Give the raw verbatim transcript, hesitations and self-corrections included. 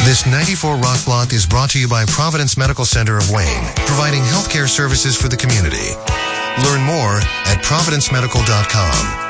This ninety-four Rock Block is brought to you by Providence Medical Center of Wayne, providing healthcare services for the community. Learn more at providence medical dot com.